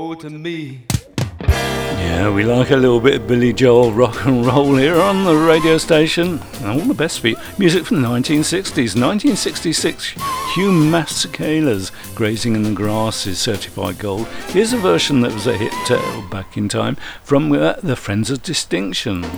to me. Yeah, we like a little bit of Billy Joel rock and roll here on the radio station. And all the best for you. Music from the 1960s. 1966, Hugh Masekela's Grazing in the Grass is certified gold. Here's a version that was a hit back in time from the Friends of Distinction.